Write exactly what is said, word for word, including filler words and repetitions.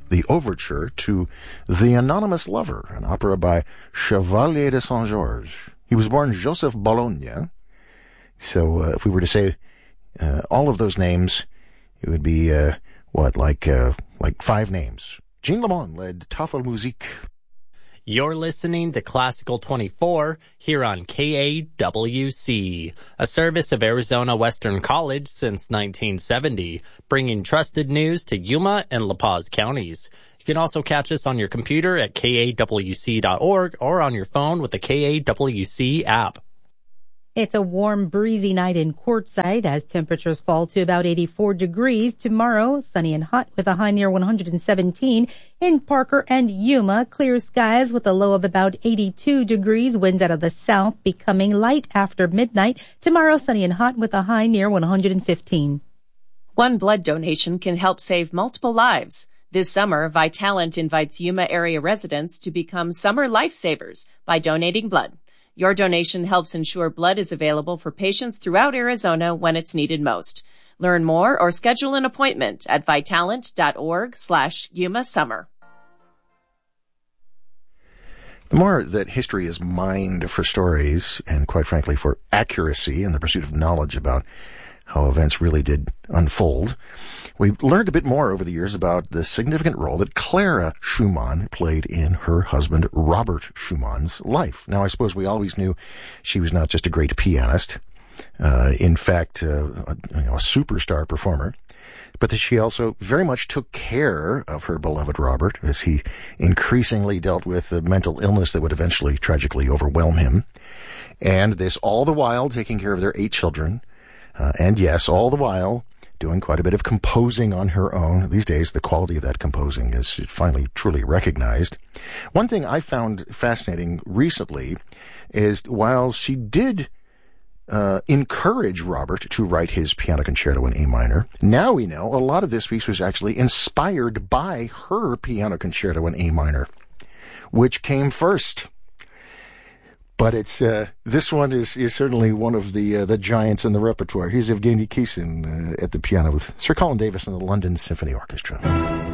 the overture to The Anonymous Lover, an opera by Chevalier de Saint-Georges. He was born Joseph Bologna. So uh, if we were to say uh, all of those names, it would be, uh, what, like uh, like five names. Jean Lamont led Tafelmusik. You're listening to Classical twenty-four here on K A W C, a service of Arizona Western College since nineteen seventy, bringing trusted news to Yuma and La Paz counties. You can also catch us on your computer at K A W C dot org or on your phone with the K A W C app. It's a warm, breezy night in Quartzsite as temperatures fall to about eighty-four degrees. Tomorrow, sunny and hot with a high near one hundred seventeen. In Parker and Yuma, clear skies with a low of about eighty-two degrees. Winds out of the south becoming light after midnight. Tomorrow, sunny and hot with a high near one hundred fifteen. One blood donation can help save multiple lives. This summer, Vitalant invites Yuma area residents to become summer lifesavers by donating blood. Your donation helps ensure blood is available for patients throughout Arizona when it's needed most. Learn more or schedule an appointment at vitalant.org slash Yuma Summer. The more that history is mined for stories, and quite frankly for accuracy and the pursuit of knowledge about how events really did unfold, we've learned a bit more over the years about the significant role that Clara Schumann played in her husband Robert Schumann's life. Now, I suppose we always knew she was not just a great pianist, uh, in fact, uh, a, you know, a superstar performer, but that she also very much took care of her beloved Robert as he increasingly dealt with the mental illness that would eventually tragically overwhelm him. And this all the while taking care of their eight children, uh, and yes, all the while doing quite a bit of composing on her own. These days, the quality of that composing is finally truly recognized. One thing I found fascinating recently is while she did uh, encourage Robert to write his piano concerto in A minor, now we know a lot of this piece was actually inspired by her piano concerto in A minor. Which came first? But it's uh, this one is, is certainly one of the uh, the giants in the repertoire. Here's Evgeny Kissin uh, at the piano with Sir Colin Davis and the London Symphony Orchestra.